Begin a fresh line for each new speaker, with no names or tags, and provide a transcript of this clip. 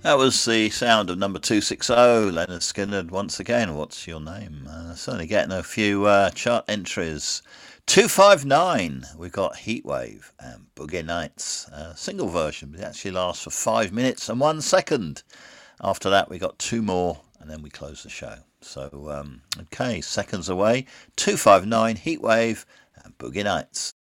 That was the sound of number 260, Leonard Skinner, once again. What's your name? Certainly getting a few chart entries. 259, we've got Heatwave and Boogie Nights, single version, but it actually lasts for 5 minutes and 1 second. After that, we got two more, and then we close the show. So, okay, seconds away. 259, Heatwave and Boogie Nights.